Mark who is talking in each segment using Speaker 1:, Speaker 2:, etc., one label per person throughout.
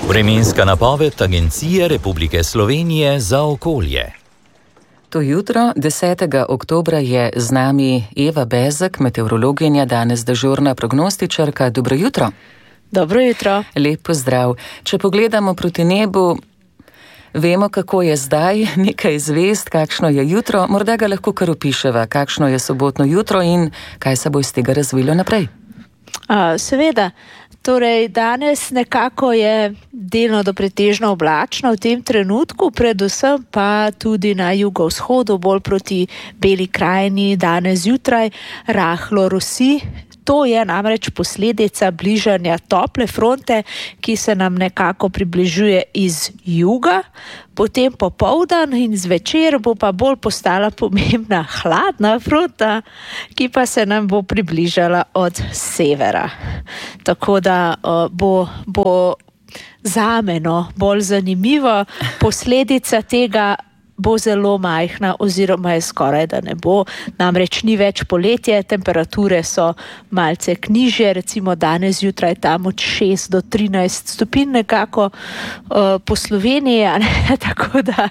Speaker 1: Vremenska napoved Agencije Republike Slovenije za okolje.
Speaker 2: To jutro, 10. oktobra, je z nami Eva Bezek, meteorologinja, danes dežurna prognostičarka. Dobro jutro.
Speaker 3: Dobro jutro.
Speaker 2: Lep pozdrav. Če pogledamo proti nebu, vemo, kako je zdaj, nekaj zvezd, kakšno je jutro, morda ga lahko kar opiševa, kakšno je sobotno jutro in kaj se bo iz tega razvilo naprej.
Speaker 3: Seveda. Torej, danes nekako je delno do pretežno oblačno v tem trenutku, predvsem pa tudi na jugovzhodu, bolj proti Beli krajini, danes zjutraj rahlo rosi. To je namreč posledica bližanja tople fronte, ki se nam nekako približuje iz juga, potem popoldan in zvečer bo pa bolj postala pomembna hladna fronta, ki pa se nam bo približala od severa. Tako da bo zame bolj zanimivo, posledica tega bo zelo majhna oziroma je skoraj da ne bo, namreč ni več poletje, temperature so malce nižje, recimo danes zjutraj tam od 6 do 13 stopinj nekako po Sloveniji, tako da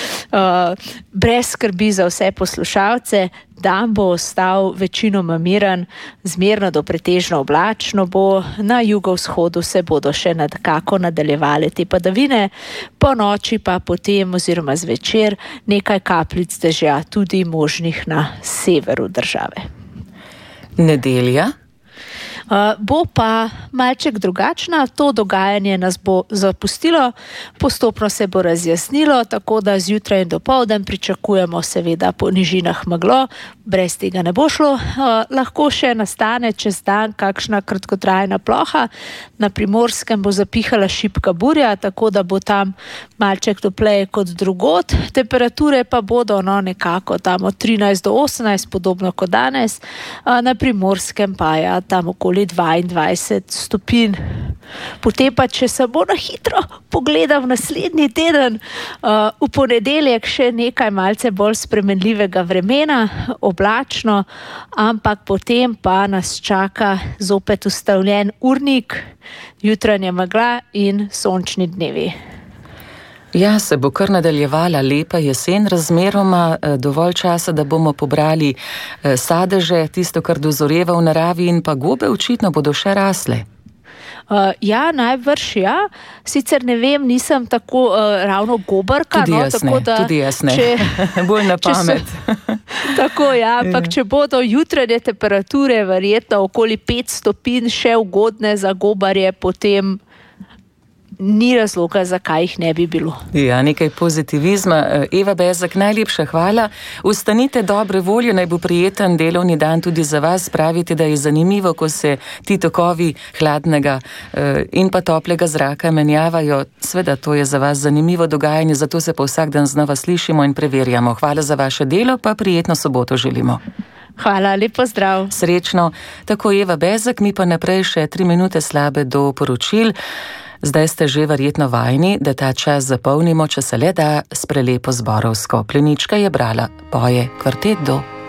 Speaker 3: brez skrbi za vse poslušalce. Dan bo ostal večinoma miren, zmerno do pretežno oblačno bo, na jugovzhodu se bodo še nekako nadaljevale te padavine, po noči pa potem oziroma zvečer nekaj kapljic dežja tudi možnih na severu države.
Speaker 2: Nedelja?
Speaker 3: Bo pa malček drugačna, to dogajanje nas bo zapustilo, postopno se bo razjasnilo, tako da zjutraj in dopoldan pričakujemo seveda po nižinah meglo, brez tega ne bo šlo, lahko še nastane čez dan kakšna kratkotrajna ploha, na Primorskem bo zapihala šibka burja, tako da bo tam malček topleje kot drugod, temperature pa bodo nekako tam od 13 do 18, podobno kot danes, na Primorskem pa je tam okoli 22 stopinj. Potem pa, če se bo na hitro pogledam naslednji teden, v ponedeljek še nekaj malce bolj spremenljivega vremena, oblačno, ampak potem pa nas čaka zopet ustavljen urnik, jutranja megla in sončni dnevi.
Speaker 2: Ja, se bo kar nadaljevala lepa jesen, razmeroma dovolj časa, da bomo pobrali sadeže, tisto, kar dozoreva v naravi, in pa gobe očitno bodo še rasle.
Speaker 3: Ja, najbrž ja, sicer ne vem, nisem tako ravno gobarka.
Speaker 2: Tudi jaz ne, bolj na pamet.
Speaker 3: Tako, ja, ampak če bodo jutranje temperature verjetno okoli 5 stopinj še ugodne za gobarje, potem ni razloga, zakaj jih ne bi bilo.
Speaker 2: Ja, nekaj pozitivizma. Eva Bezek, najlepša hvala. Ustanite dobre volje, naj bo prijeten delovni dan tudi za vas. Pravite, da je zanimivo, ko se ti tokovi hladnega in pa toplega zraka menjavajo. Sveda, to je za vas zanimivo dogajanje, zato se pa vsak dan znova slišimo in preverjamo. Hvala za vaše delo, pa prijetno soboto želimo.
Speaker 3: Hvala, lep pozdrav.
Speaker 2: Srečno. Tako Eva Bezek, mi pa naprej še 3 minute slabe do poročil. Zdaj ste že verjetno vajni, da ta čas zapolnimo, če se le da, s prelepo zborovsko plenička je brala, poje Kvartet do